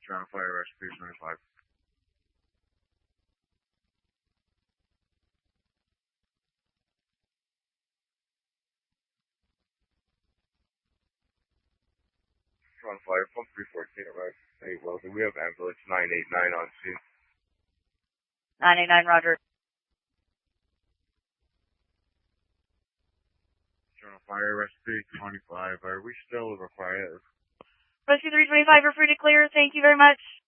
Toronto Fire Rescue 25. Toronto Fire, pump 314 arrived. Hey, well, we have ambulance 989 on scene. 989, roger. Toronto Fire Rescue 25. Are we still required? Rescue 325, you're free to clear. Thank you very much.